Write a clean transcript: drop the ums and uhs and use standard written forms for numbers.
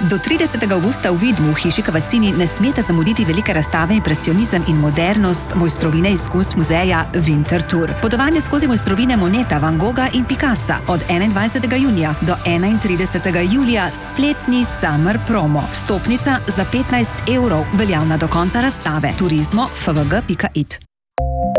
Do 30. avgusta v Vidmu v hiši Cavazzini ne smete zamuditi velike razstave Impresionizem in modernost mojstrovine iz Kunstmuzeja Winter Tour. Potovanje skozi mojstrovine Moneta, Van Gogha in Picassa od 21. junija do 31. julija spletni Summer Promo. Vstopnica za 15 €, veljavna do konca razstave. Turizmo.fvg.it